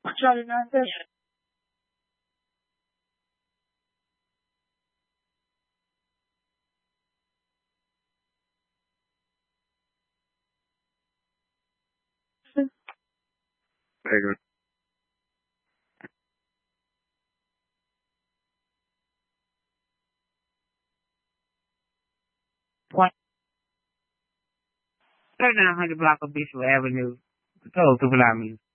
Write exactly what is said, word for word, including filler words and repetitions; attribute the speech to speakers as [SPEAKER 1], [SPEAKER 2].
[SPEAKER 1] Giornata.
[SPEAKER 2] Prego.
[SPEAKER 1] Point. thirty-nine hundred block of Bishop Avenue. Go to Bellamy.